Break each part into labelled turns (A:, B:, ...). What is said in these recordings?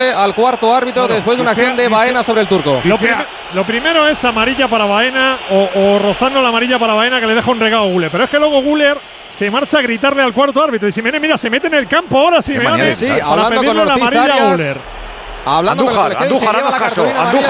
A: al cuarto árbitro después de una acción de Baena sobre el turco.
B: Lo primero es amarilla para Baena o rozando la amarilla para Baena, que le deja un regalo a Güler. Pero es que luego Güler se marcha a gritarle al cuarto árbitro. Y Simeone, mira, se mete en el campo ahora Simeone.
A: Sí,
B: para
A: hablando con
B: la amarilla a Güler.
A: Andújar,
C: haznos caso.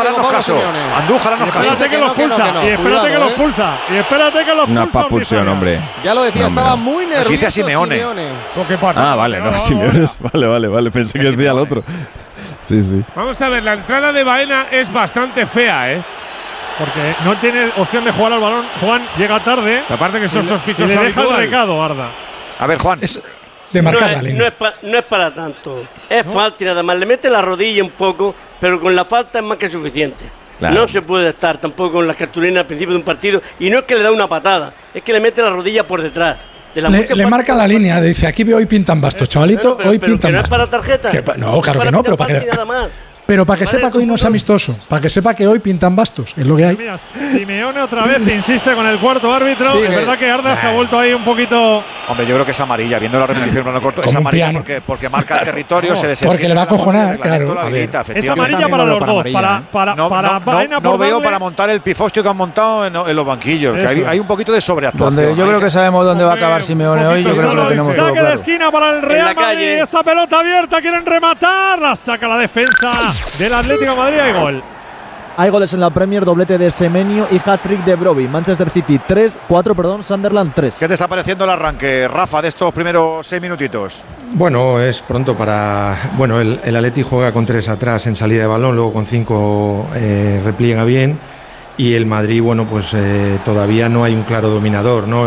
C: Andújar, haznos caso.
B: Espérate que los pulsa. Y espérate que los pulsa. Y espérate que los pulsa.
D: Una expulsión, hombre.
A: Ya lo decía, estaba muy nervioso.
C: Así dice Simeone.
D: Vale, no, Simeone. Vale. Pensé que decía el otro. Sí.
E: Vamos a ver, la entrada de Baena es bastante fea,
B: porque no tiene opción de jugar al balón. Juan llega tarde.
E: Aparte que son sospechosos.
B: Y le deja el recado, Arda.
C: A ver, Juan.
F: De marcar la línea.
G: No es para tanto. Es falta y nada más. Le mete la rodilla un poco, pero con la falta es más que suficiente. Claro. No se puede estar tampoco con las cartulinas al principio de un partido. Y no es que le da una patada, es que le mete la rodilla por detrás.
F: Le marca la línea, dice, aquí veo hoy pintan bastos, chavalito, hoy pintan bastos.
G: ¿No es para tarjeta?
F: No, claro que no, pero para que… Pero para que sepa que hoy no es amistoso, para que sepa que hoy pintan bastos, es lo que hay.
B: Mira, Simeone otra vez insiste con el cuarto árbitro. Es verdad que Arda se ha vuelto ahí un poquito…
C: Hombre, yo creo que es amarilla, viendo la repetición plano corto, es amarilla porque marca el territorio, se desentiende.
F: Porque le va a cojonar, claro.
B: Es amarilla para los dos, para Baena.
C: No veo para montar el pifostio que han montado en los banquillos, que hay un poquito de sobreactuación.
D: Yo creo que sabemos dónde va a acabar Simeone hoy, yo creo que lo tenemos todo claro.
B: Saque de esquina para el Real Madrid, esa pelota abierta, quieren rematar, la saca la defensa del Atlético de Madrid. Hay gol.
H: Hay goles en la Premier, doblete de Semenyo y hat-trick de Brobbey. Manchester City 4, Sunderland 3.
C: ¿Qué te está pareciendo el arranque, Rafa, de estos primeros 6 minutitos?
I: Bueno, es pronto para… Bueno, el Atleti juega con 3 atrás en salida de balón, luego con 5 repliega bien. Y el Madrid, bueno, pues todavía no hay un claro dominador, ¿no?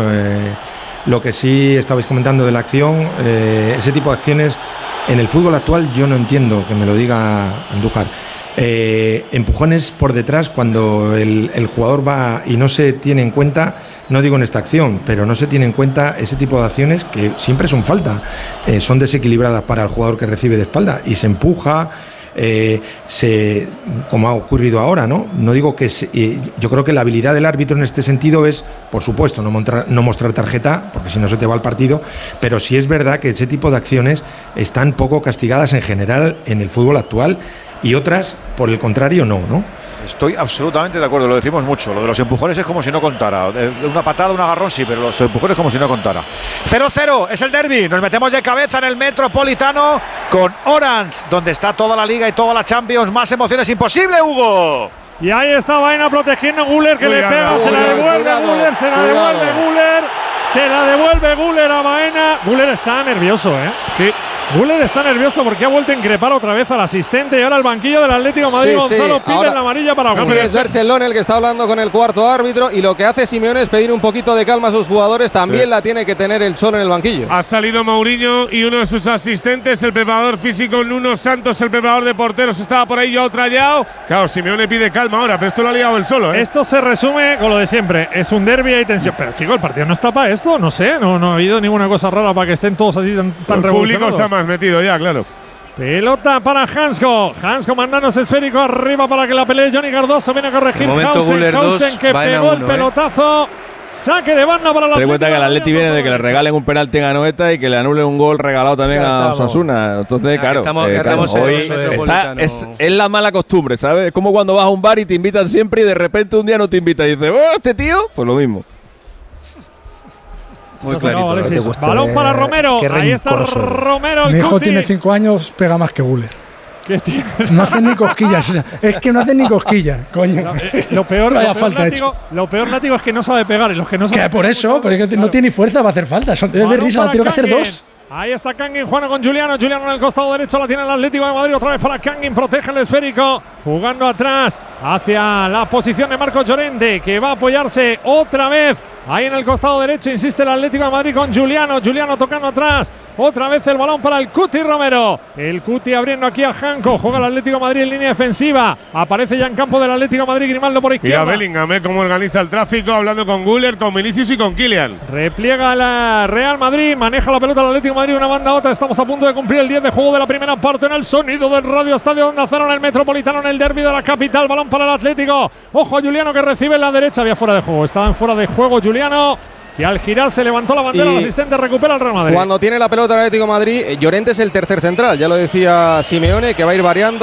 I: Lo que sí estabais comentando de la acción, ese tipo de acciones en el fútbol actual yo no entiendo, que me lo diga Andújar. Empujones por detrás cuando el jugador va y no se tiene en cuenta, no digo en esta acción, pero no se tiene en cuenta ese tipo de acciones que siempre son falta, son desequilibradas para el jugador que recibe de espalda y se empuja, como ha ocurrido ahora, ¿no? No digo que yo creo que la habilidad del árbitro en este sentido es, por supuesto, no mostrar tarjeta, porque si no se te va el partido, pero sí es verdad que ese tipo de acciones están poco castigadas en general en el fútbol actual y otras, por el contrario, no.
C: Estoy absolutamente de acuerdo, lo decimos mucho. Lo de los empujones es como si no contara. Una patada, un agarrón sí, pero los empujones como si no contara. 0-0, es el derbi. Nos metemos de cabeza en el Metropolitano con Orange, donde está toda la Liga y toda la Champions. Más emociones imposible, Hugo.
B: Y ahí está Baena protegiendo a Güler, que le pega, se la devuelve Güler, se la devuelve Güler a Baena. Güler está nervioso, Sí. Güler está nervioso porque ha vuelto a increpar otra vez al asistente y ahora al banquillo del Atlético de Madrid. Gonzalo pide la amarilla para Güler.
A: Es Berchelón el que está hablando con el cuarto árbitro y lo que hace Simeone es pedir un poquito de calma a sus jugadores. También la tiene que tener el Cholo en el banquillo.
E: Ha salido Mourinho y uno de sus asistentes, el preparador físico Nuno Santos, el preparador de porteros, estaba por ahí yo trallado. Claro, Simeone pide calma ahora, pero esto lo ha liado él solo.
B: Esto se resume con lo de siempre. Es un derbi y hay tensión. Pero chico, el partido no está para esto, no sé. No ha habido ninguna cosa rara para que estén todos así tan revolucionados.
E: El público está más metido ya, claro.
B: Pelota para Hansko mandándose esférico arriba para que la pelee Johnny Cardoso. Viene a corregir Hausen que pegó el pelotazo. Saque de banda para la…
D: Ten en cuenta que el Atleti viene de que le regalen un penalti a Anoeta y que le anulen un gol regalado también a Osasuna. Entonces, claro, hoy es la mala costumbre, ¿sabes? Es como cuando vas a un bar y te invitan siempre y de repente un día no te invitan y dices, ¿este tío? Pues lo mismo.
B: Muy clarito. Balón para Romero. Ahí está Romero.
F: Mi hijo tiene 5 años, pega más que Güler.
B: ¿Qué tiene?
F: No hacen ni cosquillas. Es que no hacen ni cosquillas, coño.
B: Lo peor látigo es que no sabe pegar. Y los que no saben
F: por eso, porque no tiene ni fuerza para hacer falta. Son de risa, tiene que hacer 2.
B: Ahí está Kangin, Juan con Juliano. Juliano en el costado derecho la tiene el Atlético de Madrid. Otra vez para Kangin, protege el esférico. Jugando atrás hacia la posición de Marcos Llorente, que va a apoyarse otra vez. Ahí en el costado derecho insiste el Atlético de Madrid con Juliano. Juliano tocando atrás. Otra vez el balón para el Cuti Romero. El Cuti abriendo aquí a Janko. Juega el Atlético de Madrid en línea defensiva. Aparece ya en campo del Atlético de Madrid Grimaldo por izquierda.
E: Y a Bellingham, cómo organiza el tráfico, hablando con Güler, con Vinicius y con Kylian.
B: Repliega la Real Madrid. Maneja la pelota el Atlético de Madrid. Una banda a otra. Estamos a punto de cumplir el 10 de juego de la primera parte en el sonido del Radio Estadio Onda Cero en el Metropolitano, en el derbi de la capital. Balón para el Atlético. Ojo a Juliano que recibe en la derecha. Había fuera de juego. Estaba en fuera de juego Juliano. Y al girar se levantó la bandera, el asistente recupera el Real Madrid.
A: Cuando tiene la pelota el Atlético de Madrid, Llorente es el tercer central, ya lo decía Simeone, que va a ir variando.